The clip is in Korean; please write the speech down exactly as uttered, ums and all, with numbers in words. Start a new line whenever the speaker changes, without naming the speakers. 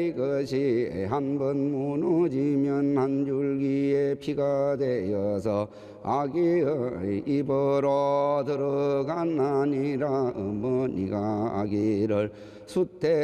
이것이 한번 무너지면 한 줄기의 피가 되어서 아기의 입으로 들어갔나니라. 어머니가 아기를 숫대